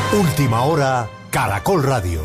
Última hora, Caracol Radio.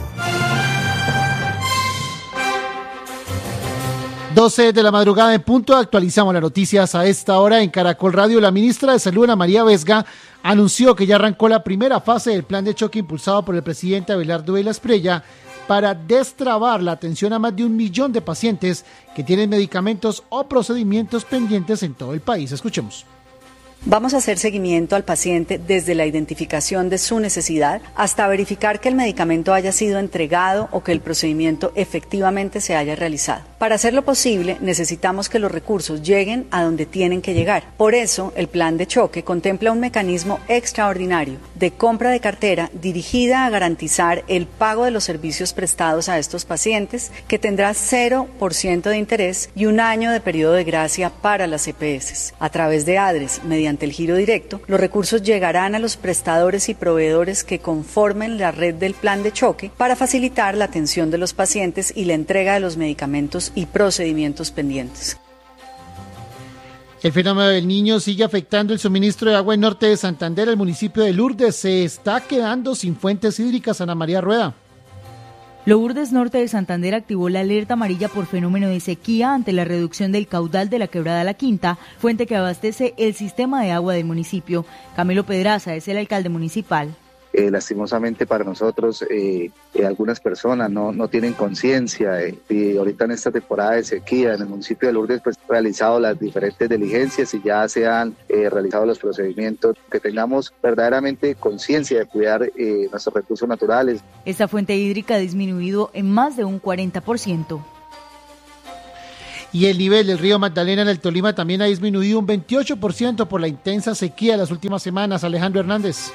12 de la madrugada en punto, actualizamos las noticias a esta hora en Caracol Radio. La ministra de Salud, Ana María Vesga, anunció que ya arrancó la primera fase del plan de choque impulsado por el presidente Abelardo Vela Espriella para destrabar la atención a más de 1 millón de pacientes que tienen medicamentos o procedimientos pendientes en todo el país. Escuchemos. Vamos a hacer seguimiento al paciente desde la identificación de su necesidad hasta verificar que el medicamento haya sido entregado o que el procedimiento efectivamente se haya realizado. Para hacerlo posible, necesitamos que los recursos lleguen a donde tienen que llegar. Por eso, el plan de choque contempla un mecanismo extraordinario de compra de cartera dirigida a garantizar el pago de los servicios prestados a estos pacientes, que tendrá 0% de interés y 1 año de periodo de gracia para las EPS. A través de ADRES, mediante el giro directo, los recursos llegarán a los prestadores y proveedores que conformen la red del plan de choque para facilitar la atención de los pacientes y la entrega de los medicamentos y procedimientos pendientes. El fenómeno del Niño sigue afectando el suministro de agua en norte de Santander. El municipio de Lourdes se está quedando sin fuentes hídricas. Ana María Rueda. Lourdes Norte de Santander activó la alerta amarilla por fenómeno de sequía ante la reducción del caudal de la quebrada La Quinta, fuente que abastece el sistema de agua del municipio. Camilo Pedraza es el alcalde municipal. Lastimosamente para nosotros, algunas personas no tienen conciencia y ahorita en esta temporada de sequía en el municipio de Lourdes pues realizado las diferentes diligencias y ya se han realizado los procedimientos, que tengamos verdaderamente conciencia de cuidar nuestros recursos naturales. Esta fuente hídrica ha disminuido en más de un 40%. Y el nivel del río Magdalena en el Tolima también ha disminuido un 28% por la intensa sequía de las últimas semanas. Alejandro Hernández.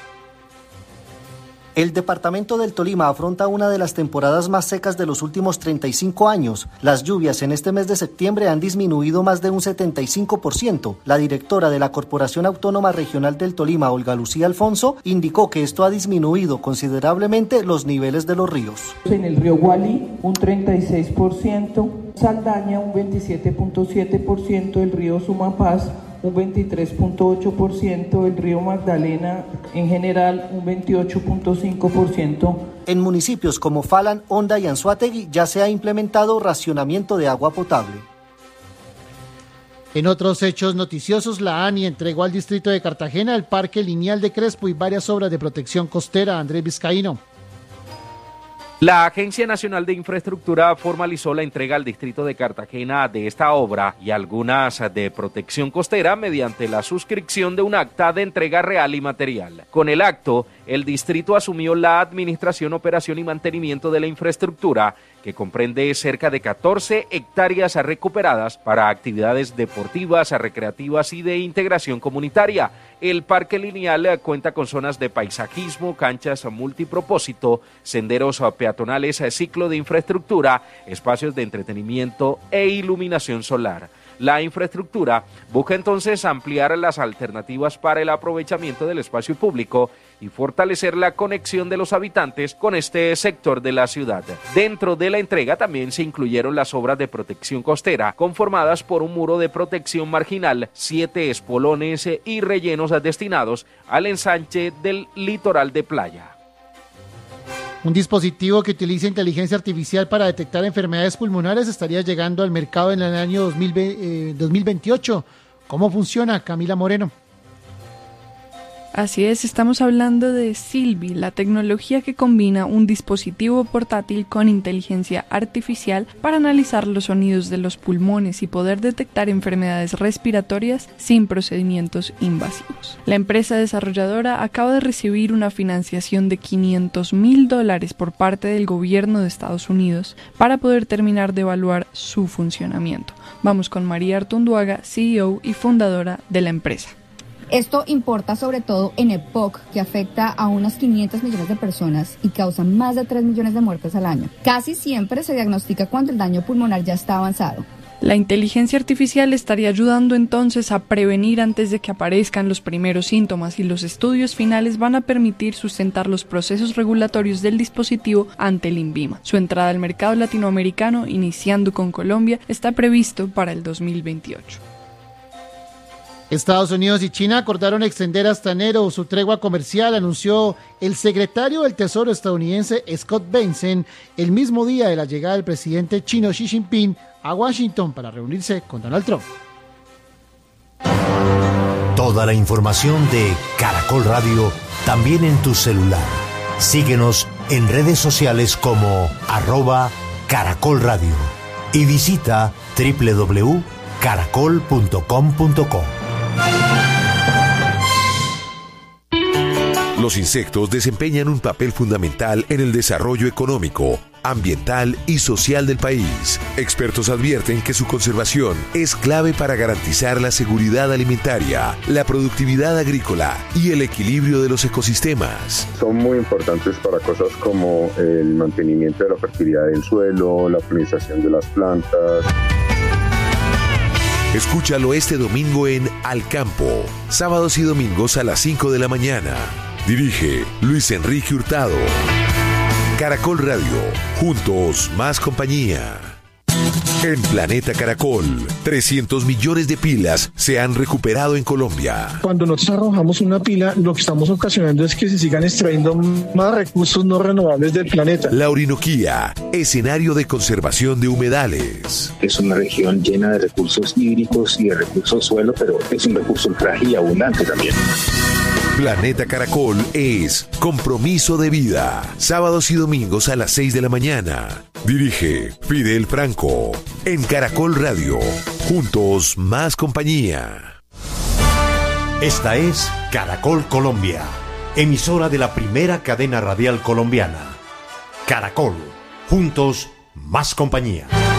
El departamento del Tolima afronta una de las temporadas más secas de los últimos 35 años. Las lluvias en este mes de septiembre han disminuido más de un 75%. La directora de la Corporación Autónoma Regional del Tolima, Olga Lucía Alfonso, indicó que esto ha disminuido considerablemente los niveles de los ríos. En el río Gualí, un 36%, Saldaña, un 27.7%, el río Sumapaz, un 23.8%, el río Magdalena en general un 28.5%. En municipios como Falan, Honda y Anzoátegui ya se ha implementado racionamiento de agua potable. En otros hechos noticiosos, la ANI entregó al distrito de Cartagena el Parque Lineal de Crespo y varias obras de protección costera. Andrés Vizcaíno. La Agencia Nacional de Infraestructura formalizó la entrega al distrito de Cartagena de esta obra y algunas de protección costera mediante la suscripción de un acta de entrega real y material. Con el acto, el distrito asumió la administración, operación y mantenimiento de la infraestructura, que comprende cerca de 14 hectáreas recuperadas para actividades deportivas, recreativas y de integración comunitaria. El Parque Lineal cuenta con zonas de paisajismo, canchas multipropósito, senderos peatonales, ciclo de infraestructura, espacios de entretenimiento e iluminación solar. La infraestructura busca entonces ampliar las alternativas para el aprovechamiento del espacio público y fortalecer la conexión de los habitantes con este sector de la ciudad. Dentro de la entrega también se incluyeron las obras de protección costera, conformadas por un muro de protección marginal, 7 espolones y rellenos destinados al ensanche del litoral de playa. Un dispositivo que utiliza inteligencia artificial para detectar enfermedades pulmonares estaría llegando al mercado en el año 2028. ¿Cómo funciona, Camila Moreno? Así es, estamos hablando de Silvi, la tecnología que combina un dispositivo portátil con inteligencia artificial para analizar los sonidos de los pulmones y poder detectar enfermedades respiratorias sin procedimientos invasivos. La empresa desarrolladora acaba de recibir una financiación de $500,000 por parte del gobierno de Estados Unidos para poder terminar de evaluar su funcionamiento. Vamos con María Artunduaga, CEO y fundadora de la empresa. Esto importa sobre todo en EPOC, que afecta a unas 500 millones de personas y causa más de 3 millones de muertes al año. Casi siempre se diagnostica cuando el daño pulmonar ya está avanzado. La inteligencia artificial estaría ayudando entonces a prevenir antes de que aparezcan los primeros síntomas, y los estudios finales van a permitir sustentar los procesos regulatorios del dispositivo ante el INVIMA. Su entrada al mercado latinoamericano, iniciando con Colombia, está previsto para el 2028. Estados Unidos y China acordaron extender hasta enero su tregua comercial, anunció el secretario del Tesoro estadounidense Scott Bessent el mismo día de la llegada del presidente chino Xi Jinping a Washington para reunirse con Donald Trump. Toda la información de Caracol Radio también en tu celular. Síguenos en redes sociales como @Caracol Radio y visita www.caracol.com.co. Los insectos desempeñan un papel fundamental en el desarrollo económico, ambiental y social del país. Expertos advierten que su conservación es clave para garantizar la seguridad alimentaria, la productividad agrícola y el equilibrio de los ecosistemas. Son muy importantes para cosas como el mantenimiento de la fertilidad del suelo, la polinización de las plantas. Escúchalo este domingo en Al Campo, sábados y domingos a las 5 de la mañana. Dirige Luis Enrique Hurtado. Caracol Radio, juntos más compañía. En Planeta Caracol, 300 millones de pilas se han recuperado en Colombia. Cuando nosotros arrojamos una pila, lo que estamos ocasionando es que se sigan extrayendo más recursos no renovables del planeta. La Orinoquía, escenario de conservación de humedales. Es una región llena de recursos hídricos y de recursos suelo, pero es un recurso frágil y abundante también. Planeta Caracol es compromiso de vida. Sábados y domingos a las 6 de la mañana. Dirige Fidel Franco. En Caracol Radio. Juntos más compañía. Esta es Caracol Colombia, emisora de la primera cadena radial colombiana. Caracol. Juntos más compañía.